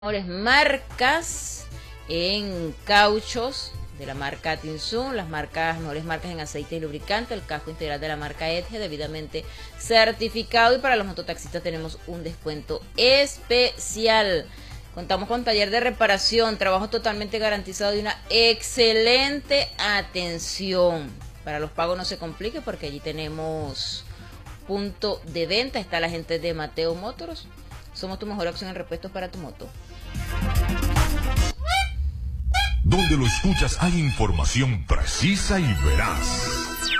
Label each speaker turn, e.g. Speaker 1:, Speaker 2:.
Speaker 1: Mejores marcas en cauchos de la marca Tinsun, mejores marcas en aceite y lubricante, el casco integral de la marca Edge, debidamente certificado, y para los mototaxistas tenemos un descuento especial. Contamos con taller de reparación, trabajo totalmente garantizado y una excelente atención. Para los pagos no se complique porque allí tenemos punto de venta, está la gente de Mateo Motors. Somos tu mejor opción en repuestos para tu moto.
Speaker 2: Donde lo escuchas hay información precisa y veraz.